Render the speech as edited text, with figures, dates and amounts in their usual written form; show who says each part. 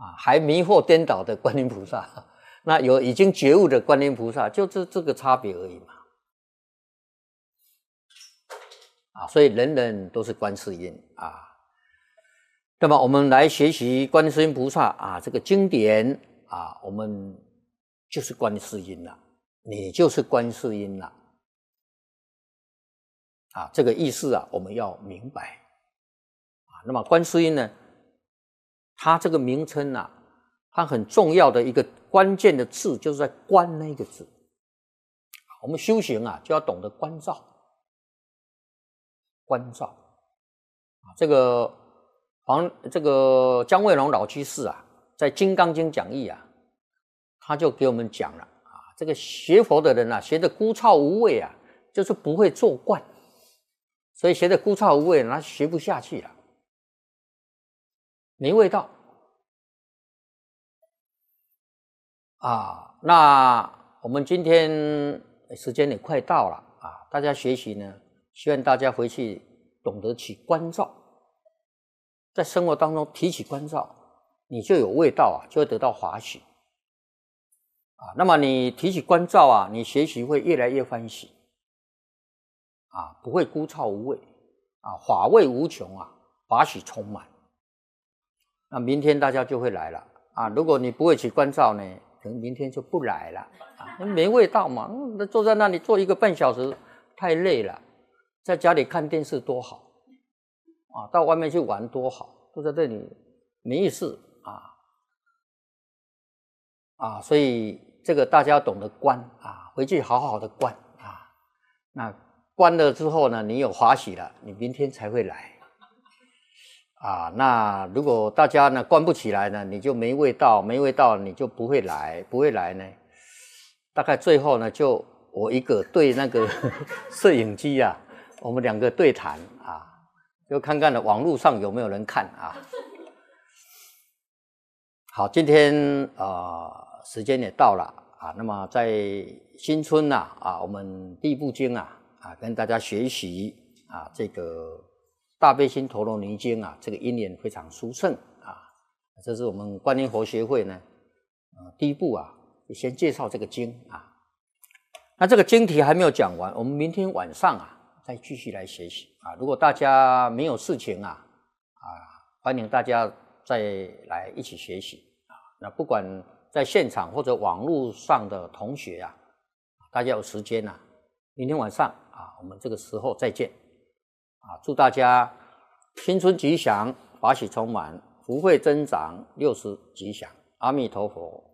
Speaker 1: 还迷惑颠倒的观音菩萨，那有已经觉悟的观音菩萨，就这个差别而已嘛。所以人人都是观世音啊。那么我们来学习观世音菩萨这个经典我们就是观世音了，你就是观世音了这个意思我们要明白那么观世音呢，它这个名称它很重要的一个关键的字就是在观那个字。我们修行就要懂得关照，关照这个姜惠龙老居士在《金刚经》讲义他就给我们讲了这个学佛的人学的枯燥无味就是不会做观，所以学的枯燥无味他学不下去了，没味道那我们今天时间也快到了大家学习呢，希望大家回去懂得起关照，在生活当中提起关照，你就有味道就会得到华喜那么你提起关照你学习会越来越欢喜不会枯燥无味法味无穷华喜充满。那明天大家就会来了如果你不会起关照呢，可能明天就不来了没味道嘛，坐在那里坐1个半小时太累了，在家里看电视多好到外面去玩多好，坐在这里没意思所以这个大家要懂得观回去好好的观那观了之后呢，你有华喜了，你明天才会来那如果大家呢观不起来呢，你就没味道，没味道你就不会来，不会来呢，大概最后呢就我一个对那个摄影机我们2个对谈就看看网络上有没有人看好，今天时间也到了那么在新春我们第一部经跟大家学习这个大悲心陀罗尼经这个因缘非常殊胜这是我们观音佛学会呢第一步先介绍这个经那这个经题还没有讲完，我们明天晚上再继续来学习如果大家没有事情欢迎大家再来一起学习那不管在现场或者网络上的同学大家有时间明天晚上我们这个时候再见祝大家新春吉祥，法喜充满，福慧增长，60吉祥。阿弥陀佛。